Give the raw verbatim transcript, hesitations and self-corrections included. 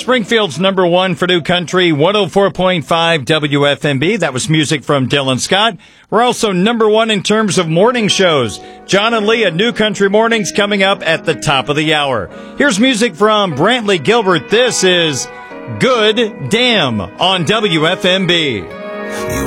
Springfield's number one for new country, one oh four point five W F M B. That was music from Dylan Scott. We're also number one in terms of morning shows. John and Leah, New Country Mornings, coming up at the top of the hour. Here's music from Brantley Gilbert. This is Good Damn on W F M B.